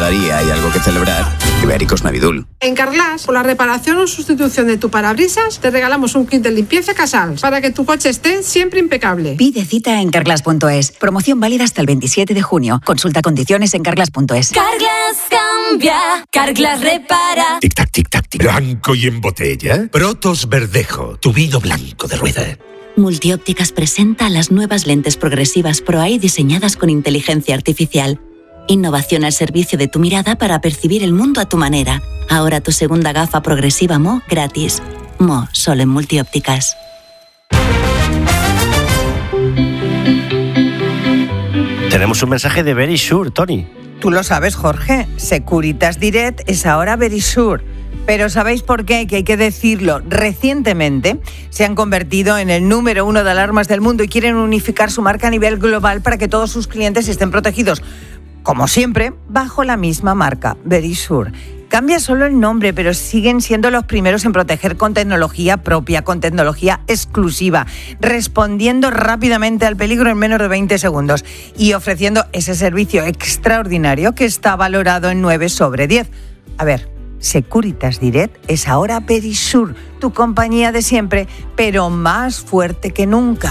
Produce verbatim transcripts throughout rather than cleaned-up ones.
cada día hay algo que celebrar, Ibéricos Navidul. En Carglass, por la reparación o sustitución de tu parabrisas, te regalamos un kit de limpieza Casals para que tu coche esté siempre impecable. Pide cita en carglass punto es. Promoción válida hasta el veintisiete de junio. Consulta condiciones en carglass punto es. Carglass cambia, Carglass repara. Tic tac, tic tac, tic. Blanco y en botella. Protos Verdejo, tu vino blanco de rueda. Multiópticas presenta las nuevas lentes progresivas ProEye diseñadas con inteligencia artificial. Innovación al servicio de tu mirada para percibir el mundo a tu manera. Ahora tu segunda gafa progresiva Mo gratis. Mo, solo en Multiópticas. Tenemos un mensaje de Verisure, Tony. Tú lo sabes, Jorge. Securitas Direct es ahora Verisure. Pero ¿sabéis por qué? Que hay que decirlo. Recientemente se han convertido en el número uno de alarmas del mundo y quieren unificar su marca a nivel global para que todos sus clientes estén protegidos. Como siempre, bajo la misma marca, Verisure. Cambia solo el nombre, pero siguen siendo los primeros en proteger con tecnología propia, con tecnología exclusiva, respondiendo rápidamente al peligro en menos de veinte segundos y ofreciendo ese servicio extraordinario que está valorado en nueve sobre diez. A ver, Securitas Direct es ahora Verisure, tu compañía de siempre, pero más fuerte que nunca.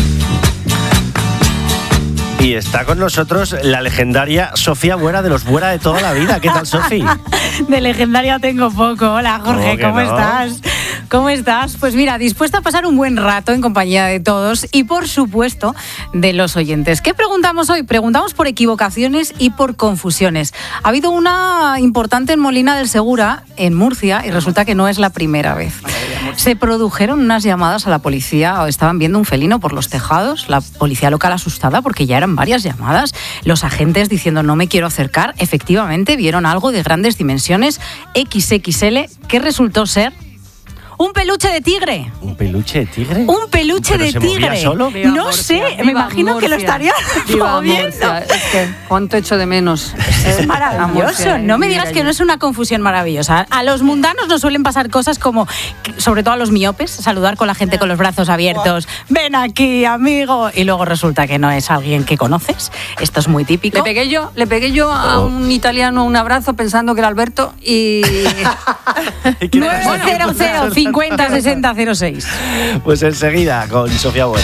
Y está con nosotros la legendaria Sofía Buera, de los Buera de toda la vida. ¿Qué tal, Sofi? De legendaria tengo poco. Hola, Jorge, ¿cómo, ¿cómo no? estás? ¿Cómo estás? Pues mira, dispuesta a pasar un buen rato en compañía de todos y, por supuesto, de los oyentes. ¿Qué preguntamos hoy? Preguntamos por equivocaciones y por confusiones. Ha habido una importante en Molina del Segura, en Murcia, y resulta que no es la primera vez. Se produjeron unas llamadas a la policía, estaban viendo un felino por los tejados, la policía local asustada porque ya eran varias llamadas, los agentes diciendo no me quiero acercar, efectivamente vieron algo de grandes dimensiones, equis equis ele, que resultó ser un peluche de tigre. ¿Un peluche de tigre? Un peluche ¿Pero de se tigre. Movía solo? Viva no Murcia, sé, me imagino Murcia, que lo estaría moviendo. Es que cuánto echo de menos. Es maravilloso. No me digas que no es una confusión maravillosa. A los mundanos nos suelen pasar cosas como, sobre todo a los miopes, saludar con la gente con los brazos abiertos. Ven aquí, amigo. Y luego resulta que no es alguien que conoces. Esto es muy típico. Le pegué yo, le pegué yo a un italiano un abrazo pensando que era Alberto y... nueve cero cero cincuenta sesenta cero seis. Pues enseguida con Sofía Buena.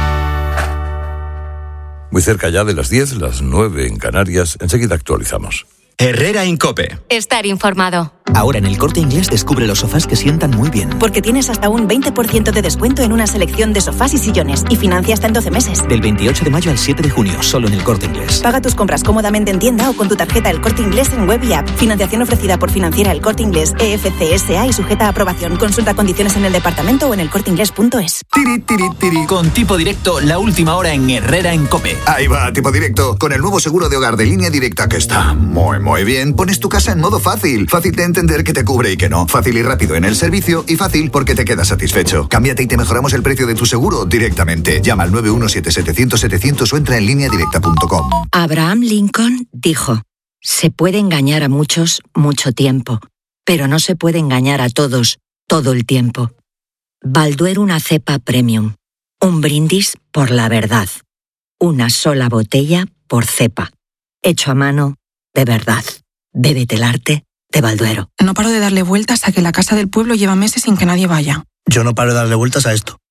Muy cerca ya de las diez, las nueve en Canarias. Enseguida actualizamos. Herrera en COPE. Estar informado. Ahora en El Corte Inglés descubre los sofás que sientan muy bien. Porque tienes hasta un veinte por ciento de descuento en una selección de sofás y sillones y financia hasta en doce meses. Del veintiocho de mayo al siete de junio, solo en El Corte Inglés. Paga tus compras cómodamente en tienda o con tu tarjeta El Corte Inglés en web y app. Financiación ofrecida por Financiera El Corte Inglés, E F C S A y sujeta a aprobación. Consulta condiciones en el departamento o en elcorteinglés punto es. Tiri, tiri, tiri. Con Tipo Directo, la última hora en Herrera en COPE. Ahí va, Tipo Directo. Con el nuevo seguro de hogar de Línea Directa que está muy, muy bien. Pones tu casa en modo fácil. Fácil de entender que te cubre y que no. Fácil y rápido en el servicio y fácil porque te quedas satisfecho. Cámbiate y te mejoramos el precio de tu seguro directamente. Llama al nueve uno siete siete cero cero siete cero cero o entra en línea directa punto com. Abraham Lincoln dijo: se puede engañar a muchos mucho tiempo, pero no se puede engañar a todos todo el tiempo. Balduero, una cepa premium. Un brindis por la verdad. Una sola botella por cepa. Hecho a mano de verdad. Bébete el arte de Balduero. No paro de darle vueltas a que la casa del pueblo lleva meses sin que nadie vaya. Yo no paro de darle vueltas a esto.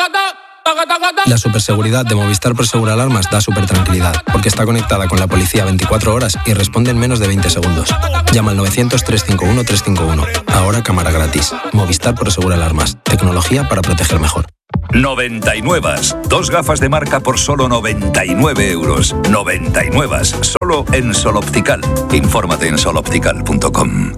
La superseguridad de Movistar Prosegur Alarmas da súper tranquilidad, porque está conectada con la policía veinticuatro horas y responde en menos de veinte segundos. Llama al novecientos, trescientos cincuenta y uno, trescientos cincuenta y uno. Ahora cámara gratis. Movistar Prosegur Alarmas. Tecnología para proteger mejor. noventa y nueve. Dos gafas de marca por solo noventa y nueve euros. noventa y nueve. Solo en Sol Optical. Infórmate en sol optical punto com.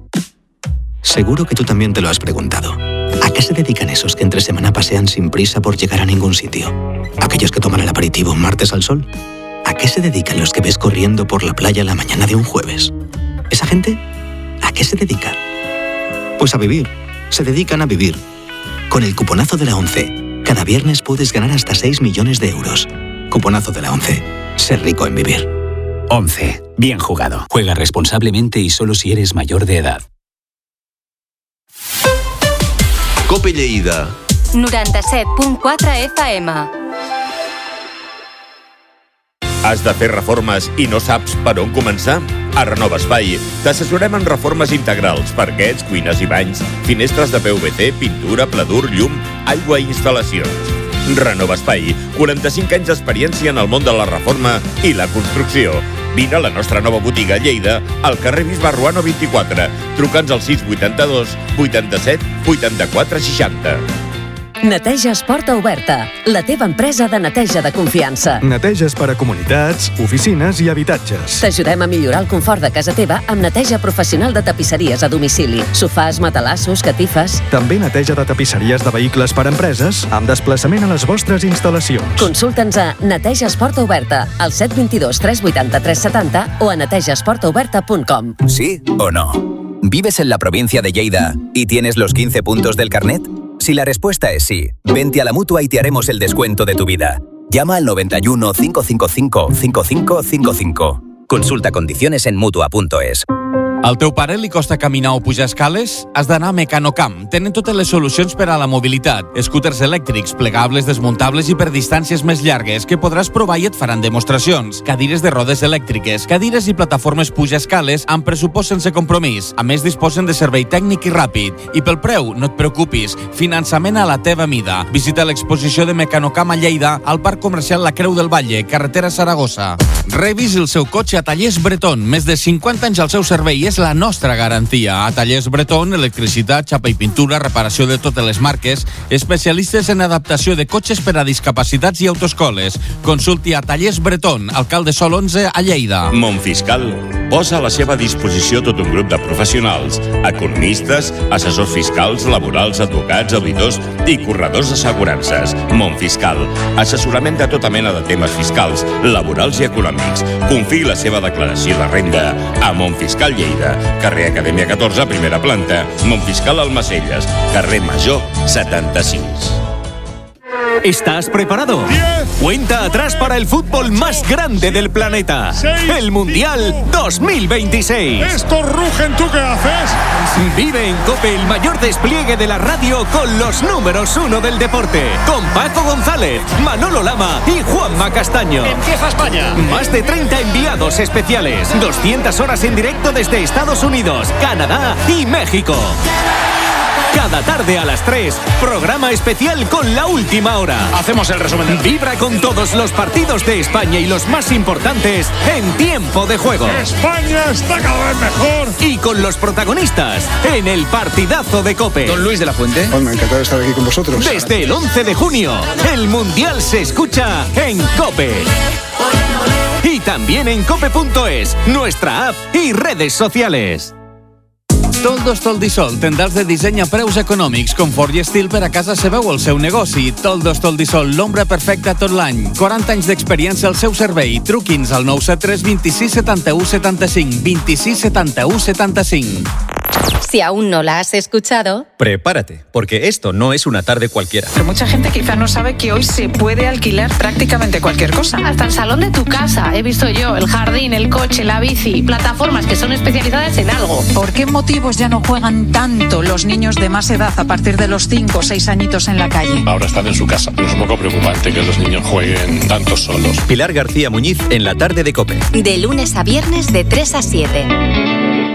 Seguro que tú también te lo has preguntado. ¿A qué se dedican esos que entre semana pasean sin prisa por llegar a ningún sitio? ¿Aquellos que toman el aperitivo un martes al sol? ¿A qué se dedican los que ves corriendo por la playa la mañana de un jueves? ¿Esa gente? ¿A qué se dedica? Pues a vivir. Se dedican a vivir. Con el cuponazo de la ONCE, cada viernes puedes ganar hasta seis millones de euros. Cuponazo de la ONCE. Ser rico en vivir. ONCE. Bien jugado. Juega responsablemente y solo si eres mayor de edad. COPE Lleida. noranta-set punt quatre F M. Has de fer reformes i no saps per on començar? A Renova Espai t'assessorem en reformes integrals, parquets, cuines i banys, finestres de P V C, pintura, pladur, llum, aigua i instal·lacions. Renova Espai, quaranta-cinc anys d'experiència en el món de la reforma i la construcció. Vine a la nostra nova botiga a Lleida, al carrer Bisbe Ruano vint-i-quatre. Truca'ns al sis vuitanta-dos vuitanta-set vuitanta-quatre seixanta. Neteges Porta Oberta, la teva empresa de neteja de confiança. Neteges per a comunitats, oficines i habitatges. T'ajudem a millorar el confort de casa teva amb neteja professional de tapisseries a domicili. Sofàs, matalassos, catifes... També neteja de tapisseries de vehicles per a empreses amb desplaçament a les vostres instal·lacions. Consulta'ns a Neteges Porta Oberta al set dos dos tres vuit tres set zero o a netegesporta oberta punt com. ¿Sí o no? ¿Vives en la provincia de Lleida y tienes los quince puntos del carnet? Si la respuesta es sí, vente a la Mutua y te haremos el descuento de tu vida. Llama al noventa y uno, cinco cinco cinco, cinco cinco cinco cinco. Consulta condiciones en Mutua punto es. Al teu pare li costa caminar o pujar escales? Has d'anar a Mecanocam. Tenen totes les solucions per a la mobilitat. Scooters elèctrics, plegables, desmuntables i per distàncies més llargues que podràs provar i et faran demostracions. Cadires de rodes elèctriques, cadires i plataformes puja escales amb pressupost sense compromís. A més, disposen de servei tècnic i ràpid. I pel preu, no et preocupis. Finançament a la teva mida. Visita l'exposició de Mecanocam a Lleida al Parc Comercial La Creu del Valle, carretera Saragossa. Revisi el seu cotxe a Tallers Breton. Més de cinquanta anys al seu servei és la nostra garantia. A Tallers Breton, electricitat, xapa i pintura, reparació de totes les marques, especialistes en adaptació de cotxes per a discapacitats i autoescoles. Consulti a Tallers Breton, alcalde Sol onze a Lleida. Montfiscal posa a la seva disposició tot un grup de professionals, economistes, assessors fiscals, laborals, advocats, auditors i corredors d'assegurances. Montfiscal, assessorament de tota mena de temes fiscals, laborals i econòmics. Confiï la seva declaració de renda a Montfiscal Lleida, carrer Acadèmia catorze, primera planta, Montfiscal Almacelles, carrer Major setanta-sis. ¿Estás preparado? diez, Cuenta atrás para el fútbol más grande del planeta. seis, el Mundial cinco, dos mil veintiséis. Estos rugen, ¿tú qué haces? Vive en COPE el mayor despliegue de la radio con los números uno del deporte. Con Paco González, Manolo Lama y Juanma Castaño. Empieza España. Más de treinta enviados especiales. doscientas horas en directo desde Estados Unidos, Canadá y México. Cada tarde a las tres, programa especial con La Última Hora. Hacemos el resumen. Vibra con todos los partidos de España y los más importantes en tiempo de juego. España está cada vez mejor. Y con los protagonistas en el partidazo de COPE. Don Luis de la Fuente. Bueno, encantado de estar aquí con vosotros. Desde el once de junio, el Mundial se escucha en COPE. Y también en cope punto es, nuestra app y redes sociales. Toldos Toldisol, tendals de disseny a preus econòmics, confort i estil per a casa seva o el seu negoci. Toldos Toldisol, l'ombra perfecta tot l'any. quaranta anys d'experiència al seu servei. Truqui'ns al nou set tres, vint sis, setanta u, setanta cinc, vint sis, setanta u, setanta cinc. Si aún no la has escuchado, prepárate, porque esto no es una tarde cualquiera. Pero mucha gente quizá no sabe que hoy se puede alquilar prácticamente cualquier cosa. Hasta el salón de tu casa, he visto yo, el jardín, el coche, la bici, plataformas que son especializadas en algo. ¿Por qué motivos ya no juegan tanto los niños de más edad a partir de los cinco o seis añitos en la calle? Ahora están en su casa, pero es un poco preocupante que los niños jueguen tanto solos. Pilar García Muñiz en la tarde de COPE. de lunes a viernes de tres a siete.